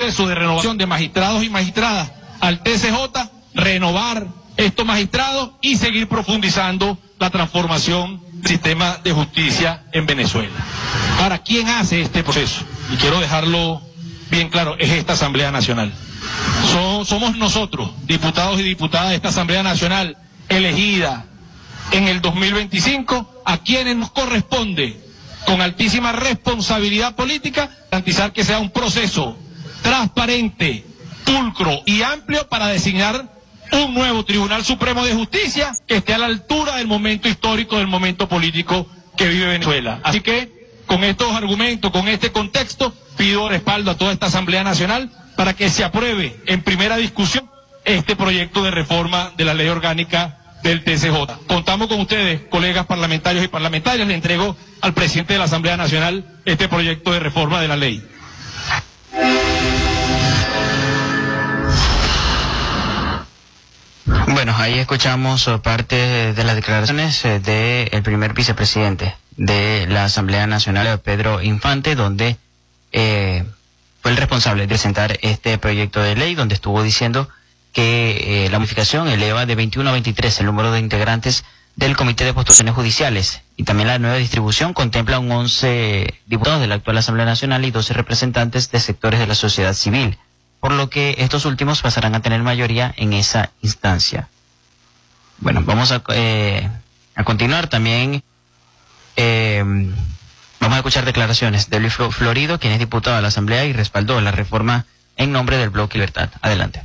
proceso de renovación de magistrados y magistradas al TCJ, renovar estos magistrados y seguir profundizando la transformación del sistema de justicia en Venezuela. Ahora, ¿quién hace este proceso? Y quiero dejarlo bien claro, es esta Asamblea Nacional. Somos nosotros, diputados y diputadas de esta Asamblea Nacional, elegida en el 2025, a quienes nos corresponde, con altísima responsabilidad política, garantizar que sea un proceso transparente, pulcro y amplio para designar un nuevo Tribunal Supremo de Justicia que esté a la altura del momento histórico, del momento político que vive Venezuela. Así que, con estos argumentos, con este contexto, pido respaldo a toda esta Asamblea Nacional para que se apruebe en primera discusión este proyecto de reforma de la ley orgánica del TCJ. Contamos con ustedes, colegas parlamentarios y parlamentarias. Le entrego al presidente de la Asamblea Nacional este proyecto de reforma de la ley. Bueno, ahí escuchamos parte de las declaraciones del primer vicepresidente de la Asamblea Nacional, Pedro Infante, donde fue el responsable de presentar este proyecto de ley, donde estuvo diciendo que la modificación eleva de 21 a 23 el número de integrantes del Comité de Postulaciones Judiciales, y también la nueva distribución contempla 11 diputados de la actual Asamblea Nacional y 12 representantes de sectores de la sociedad civil, por lo que estos últimos pasarán a tener mayoría en esa instancia. Bueno, vamos a continuar también. Vamos a escuchar declaraciones de Luis Florido, quien es diputado de la Asamblea y respaldó la reforma en nombre del Bloque Libertad. Adelante.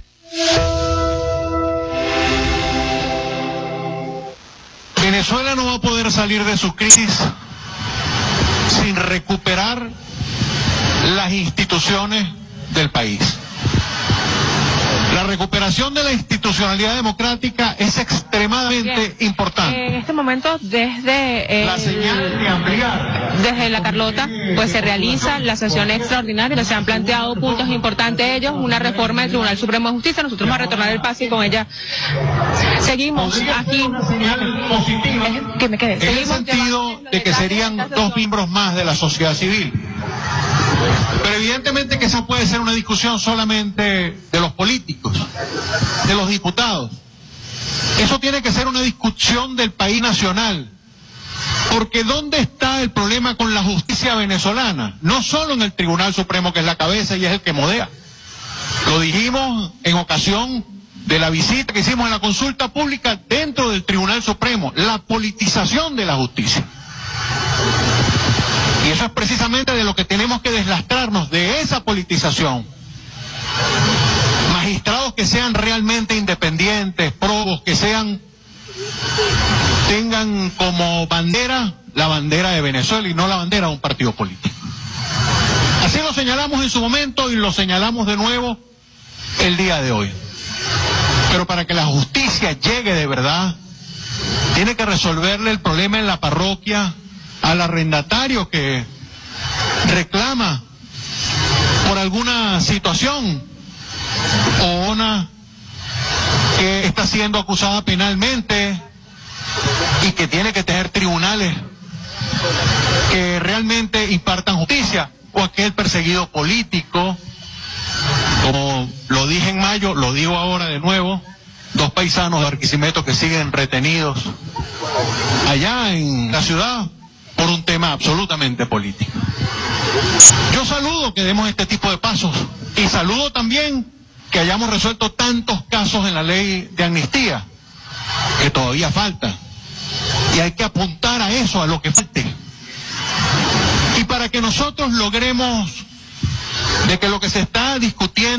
Venezuela no va a poder salir de su crisis sin recuperar las instituciones del país. La recuperación de la institucionalidad democrática es extremadamente importante. En este momento, desde la señal de ampliar. Desde la Carlota, pues se realiza la sesión extraordinaria, donde se han planteado puntos importantes de ellos, una reforma del Tribunal Supremo de Justicia. Nosotros vamos a retornar el paso y con ella seguimos aquí. Una señal positiva Que me quede. En el sentido de que serían dos miembros más de la sociedad civil. Pero evidentemente que esa puede ser una discusión solamente de los políticos, de los diputados. Eso tiene que ser una discusión del país nacional. Porque ¿dónde está el problema con la justicia venezolana? No solo en el Tribunal Supremo, que es la cabeza y es el que modera. Lo dijimos en ocasión de la visita que hicimos en la consulta pública dentro del Tribunal Supremo, la politización de la justicia. Y eso es precisamente de lo que tenemos que deslastrarnos, de esa politización. Magistrados que sean realmente independientes, probos, que tengan como bandera la bandera de Venezuela y no la bandera de un partido político. Así lo señalamos en su momento y lo señalamos de nuevo el día de hoy. Pero para que la justicia llegue de verdad, tiene que resolverle el problema en la parroquia al arrendatario que reclama por alguna situación, o una que está siendo acusada penalmente y que tiene que tener tribunales que realmente impartan justicia, o aquel perseguido político, como lo dije en mayo, lo digo ahora de nuevo, 2 paisanos de Barquisimeto que siguen retenidos allá en la ciudad por un tema absolutamente político. Yo saludo que demos este tipo de pasos y saludo también que hayamos resuelto tantos casos en la ley de amnistía, que todavía falta, y hay que apuntar a eso, a lo que falte. Y para que nosotros logremos de que lo que se está discutiendo